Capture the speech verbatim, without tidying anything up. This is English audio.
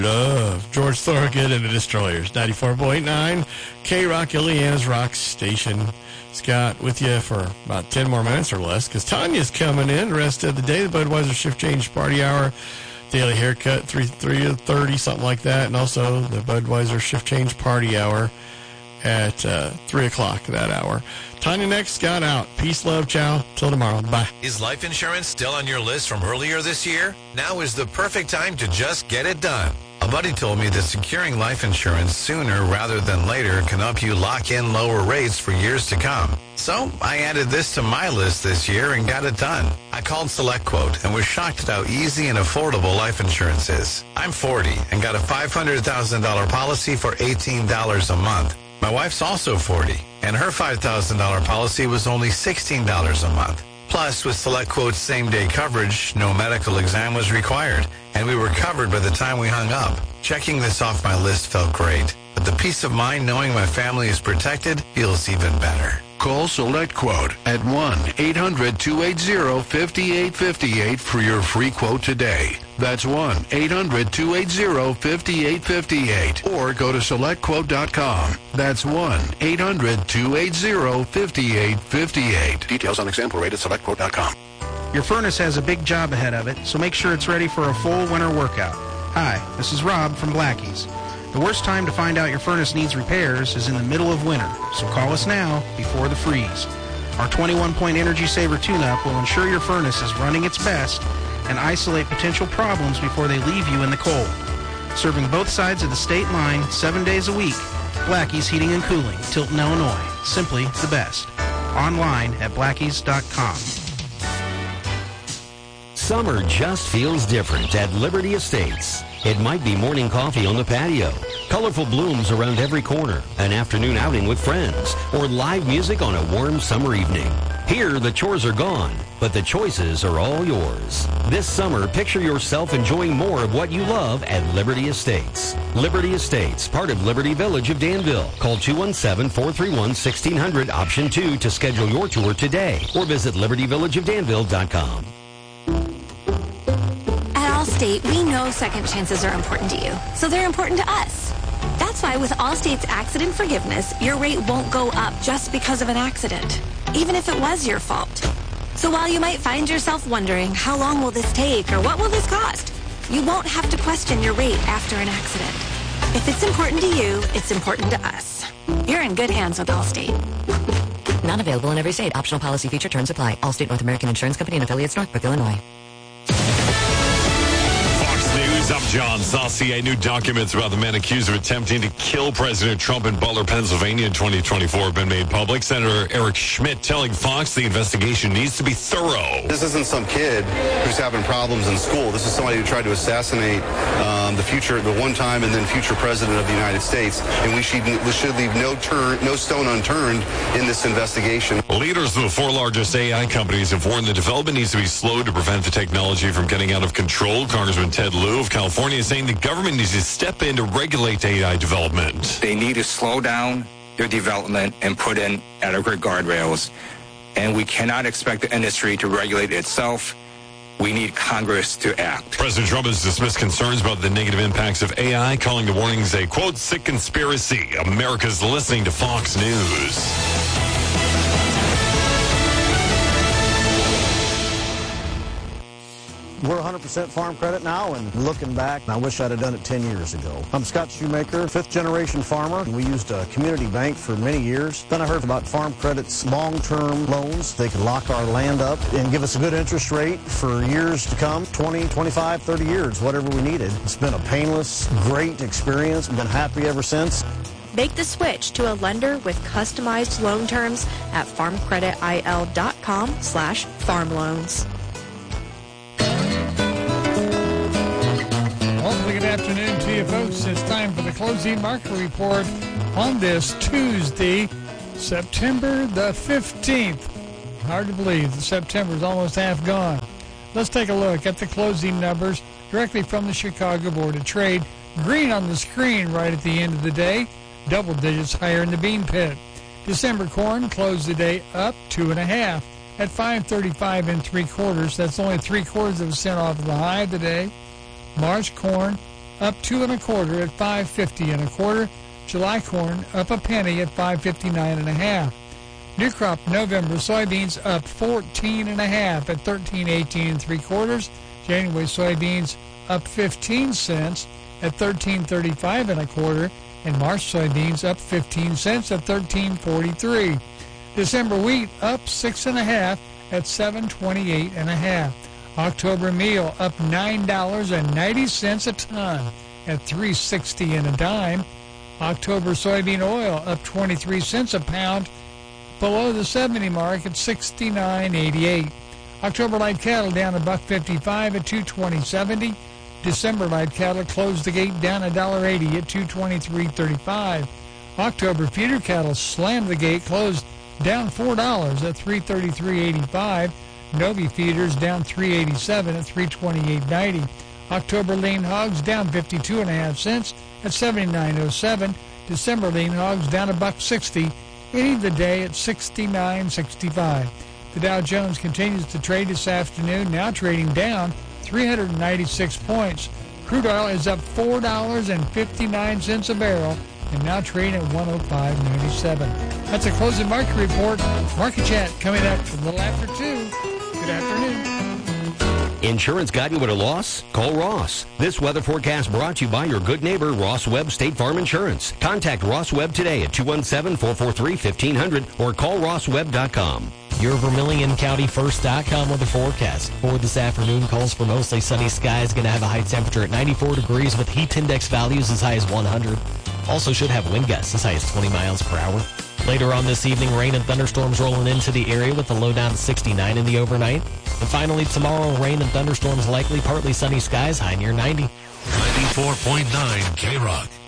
Love George Thorogood and the Destroyers. ninety-four point nine K-Rock, Indiana's rock station. Scott with you for about ten more minutes or less because Tanya's coming in the rest of the day. The Budweiser Shift Change Party Hour, Daily Haircut, three thirty, something like that. And also the Budweiser Shift Change Party Hour at uh, three o'clock that hour. Tanya next, Scott out. Peace, love, ciao. Till tomorrow. Bye. Is life insurance still on your list from earlier this year? Now is the perfect time to just get it done. A buddy told me that securing life insurance sooner rather than later can help you lock in lower rates for years to come. So I added this to my list this year and got it done. I called SelectQuote and was shocked at how easy and affordable life insurance is. I'm forty and got a five hundred thousand dollars policy for eighteen dollars a month. My wife's also forty, and her five thousand dollars policy was only sixteen dollars a month. Plus, with SelectQuote's same-day coverage, no medical exam was required, and we were covered by the time we hung up. Checking this off my list felt great, but the peace of mind knowing my family is protected feels even better. Call SelectQuote at one eight hundred two eight zero five eight five eight for your free quote today. That's one eight hundred two eight zero five eight five eight. Or go to select quote dot com. That's one eight hundred two eight zero five eight five eight. Details on example rate at select quote dot com. Your furnace has a big job ahead of it, so make sure it's ready for a full winter workout. Hi, this is Rob from Blackie's. The worst time to find out your furnace needs repairs is in the middle of winter, so call us now before the freeze. Our twenty-one point Energy Saver tune-up will ensure your furnace is running its best and isolate potential problems before they leave you in the cold. Serving both sides of the state line seven days a week, Blackie's Heating and Cooling, Tilton, Illinois. Simply the best. Online at blackies dot com. Summer just feels different at Liberty Estates. It might be morning coffee on the patio, colorful blooms around every corner, an afternoon outing with friends, or live music on a warm summer evening. Here, the chores are gone, but the choices are all yours. This summer, picture yourself enjoying more of what you love at Liberty Estates. Liberty Estates, part of Liberty Village of Danville. Call two one seven, four three one, one six zero zero, option two to schedule your tour today, or visit liberty village of danville dot com. Allstate, we know second chances are important to you, so they're important to us. That's why with Allstate's accident forgiveness, your rate won't go up just because of an accident, even if it was your fault. So while you might find yourself wondering, how long will this take or what will this cost, you won't have to question your rate after an accident. If it's important to you, it's important to us. You're in good hands with Allstate. Not available in every state. Optional policy feature terms apply. Allstate North American Insurance Company and affiliates, Northbrook, Illinois. I'm John Saucier. New documents about the man accused of attempting to kill President Trump in Butler, Pennsylvania in twenty twenty-four have been made public. Senator Eric Schmidt telling Fox the investigation needs to be thorough. This isn't some kid who's having problems in school. This is somebody who tried to assassinate um, the future, the one-time and then future president of the United States. And we should, we should leave no turn, no stone unturned in this investigation. Leaders of the four largest A I companies have warned the development needs to be slowed to prevent the technology from getting out of control. Congressman Ted Lieu of California is saying the government needs to step in to regulate A I development. They need to slow down their development and put in adequate guardrails. And we cannot expect the industry to regulate itself. We need Congress to act. President Trump has dismissed concerns about the negative impacts of A I, calling the warnings a, quote, sick conspiracy. America's listening to Fox News. We're one hundred percent farm credit now, and looking back, I wish I'd have done it ten years ago. I'm Scott Shoemaker, fifth generation farmer. We used a community bank for many years. Then I heard about Farm Credit's long-term loans. They could lock our land up and give us a good interest rate for years to come, twenty, twenty-five, thirty years, whatever we needed. It's been a painless, great experience. I've been happy ever since. Make the switch to a lender with customized loan terms at farm credit I L dot com slash farm loans. Well, good afternoon to you folks. It's time for the closing market report on this Tuesday, September the fifteenth. Hard to believe that September is almost half gone. Let's take a look at the closing numbers directly from the Chicago Board of Trade. Green on the screen right at the end of the day, double digits higher in the bean pit. December corn closed the day up two and a half at five thirty-five and three quarters. That's only three quarters of a cent off of the high of the day. March corn up two and a quarter at five fifty and a quarter. July corn up a penny at five fifty-nine and a half. New crop November soybeans up fourteen and a half at thirteen eighteen and three quarters. January soybeans up fifteen cents at thirteen thirty-five and a quarter, and March soybeans up fifteen cents at thirteen forty-three. December wheat up six and a half at seven twenty-eight and a half. October meal up nine dollars and ninety cents a ton at three sixty and a dime. October soybean oil up twenty-three cents a pound below the seventy mark at sixty-nine eighty-eight. October light cattle down a buck fifty-five at two twenty seventy. December light cattle closed the gate down a dollar eighty at two twenty-three thirty-five. October feeder cattle slammed the gate, closed down four dollars at three thirty-three eighty-five. Novi feeders down three eighty-seven at three twenty-eight ninety. October lean hogs down fifty-two and a half cents at seventy-nine oh seven. December lean hogs down a buck sixty, ending the day at sixty-nine sixty-five. The Dow Jones continues to trade this afternoon, now trading down three hundred ninety-six points. Crude oil is up four dollars and fifty-nine cents a barrel and now trading at one oh five ninety-seven. That's a closing market report. Market Chat coming up a little after two. Good afternoon. Insurance got you at a loss? Call Ross. This weather forecast brought to you by your good neighbor, Ross Webb State Farm Insurance. Contact Ross Webb today at two one seven, four four three, fifteen hundred or call ross webb dot com. Your Vermilion County First dot com weather forecast for this afternoon calls for mostly sunny skies. Going to have a high temperature at ninety-four degrees with heat index values as high as one hundred. Also should have wind gusts as high as twenty miles per hour. Later on this evening, rain and thunderstorms rolling into the area with a low down to sixty-nine in the overnight. And finally, tomorrow, rain and thunderstorms likely, partly sunny skies, high near ninety. ninety-four point nine K-Rock.